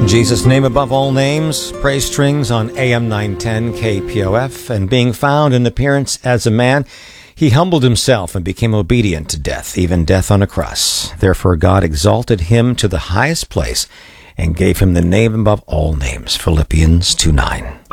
Jesus' name above all names, praise strings on AM 910 KPOF, and being found in appearance as a man, he humbled himself and became obedient to death, even death on a cross. Therefore God exalted him to the highest place and gave him the name above all names. Philippians 2:9.